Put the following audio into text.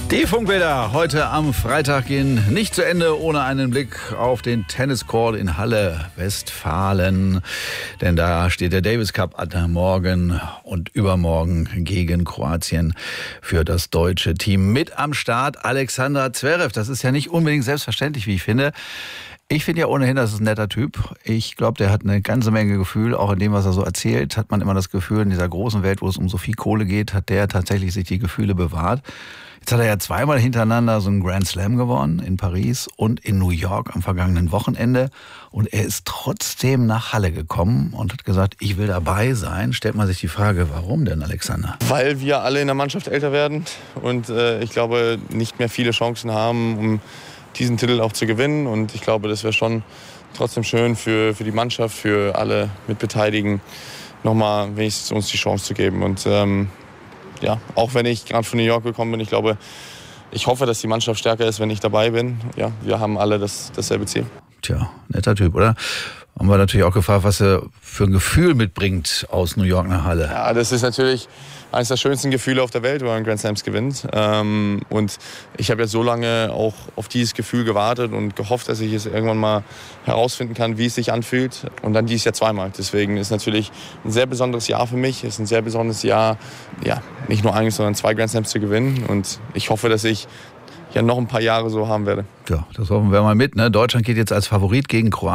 Die Funkbilder heute am Freitag gehen nicht zu Ende ohne einen Blick auf den Tenniscourt in Halle, Westfalen. Denn da steht der Davis Cup an morgen und übermorgen gegen Kroatien für das deutsche Team. Mit am Start Alexander Zverev. Das ist ja nicht unbedingt selbstverständlich, wie ich finde. Ich finde ja ohnehin, das ist ein netter Typ. Ich glaube, der hat eine ganze Menge Gefühl. Auch in dem, was er so erzählt, hat man immer das Gefühl, in dieser großen Welt, wo es um so viel Kohle geht, hat der tatsächlich sich die Gefühle bewahrt. Jetzt hat er ja zweimal hintereinander so einen Grand Slam gewonnen, in Paris und in New York am vergangenen Wochenende. Und er ist trotzdem nach Halle gekommen und hat gesagt, ich will dabei sein. Stellt man sich die Frage, warum denn, Alexander? Weil wir alle in der Mannschaft älter werden und ich glaube, nicht mehr viele Chancen haben, um diesen Titel auch zu gewinnen. Und ich glaube, das wäre schon trotzdem schön für die Mannschaft, für alle Mitbeteiligten, nochmal wenigstens uns die Chance zu geben. Und ja, auch wenn ich gerade von New York gekommen bin, ich hoffe, dass die Mannschaft stärker ist, wenn ich dabei bin. Ja, wir haben alle dasselbe Ziel. Tja, netter Typ, oder? Haben wir natürlich auch gefragt, was er für ein Gefühl mitbringt aus New York nach Halle. Ja, das ist natürlich eines der schönsten Gefühle auf der Welt, wenn man Grand Slams gewinnt. Und ich habe ja so lange auch auf dieses Gefühl gewartet und gehofft, dass ich es irgendwann mal herausfinden kann, wie es sich anfühlt. Und dann dieses Jahr zweimal. Deswegen ist natürlich ein sehr besonderes Jahr für mich. Es ist ein sehr besonderes Jahr, ja, nicht nur eines, sondern 2 Grand Slams zu gewinnen. Und ich hoffe, dass ich ja noch ein paar Jahre so haben werde. Ja, das hoffen wir mal mit. Ne? Deutschland geht jetzt als Favorit gegen Kroatien.